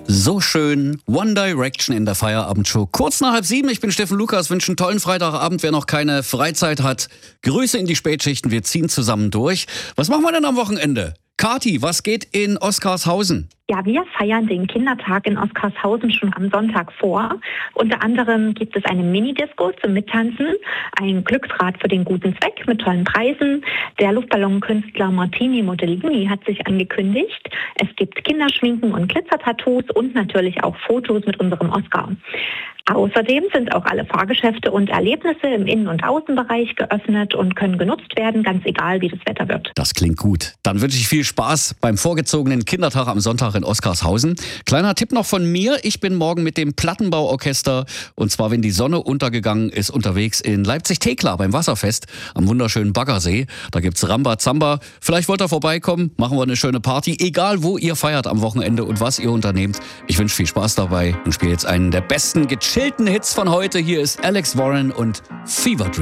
So schön. One Direction in der Feierabendshow. Kurz nach 6:30. Ich bin Steffen Lukas. Wünsche einen tollen Freitagabend. Wer noch keine Freizeit hat, Grüße in die Spätschichten. Wir ziehen zusammen durch. Was machen wir denn am Wochenende? Kathi, was geht in Oskarshausen? Ja, wir feiern den Kindertag in Oskarshausen schon am Sonntag vor. Unter anderem gibt es eine Minidisco zum Mittanzen, ein Glücksrad für den guten Zweck mit tollen Preisen. Der Luftballonkünstler Martini Modellini hat sich angekündigt. Es gibt Kinderschminken und Glitzertattoos und natürlich auch Fotos mit unserem Oskar. Außerdem sind auch alle Fahrgeschäfte und Erlebnisse im Innen- und Außenbereich geöffnet und können genutzt werden, ganz egal wie das Wetter wird. Das klingt gut. Dann wünsche ich viel Spaß beim vorgezogenen Kindertag am Sonntag in Oskarshausen. Kleiner Tipp noch von mir. Ich bin morgen mit dem Plattenbauorchester, und zwar, wenn die Sonne untergegangen ist, unterwegs in Leipzig-Thekla beim Wasserfest am wunderschönen Baggersee. Da gibt's Rambazamba. Vielleicht wollt ihr vorbeikommen, machen wir eine schöne Party. Egal, wo ihr feiert am Wochenende und was ihr unternehmt. Ich wünsche viel Spaß dabei und spiele jetzt einen der besten gechillten Hits von heute. Hier ist Alex Warren und Fever Dream.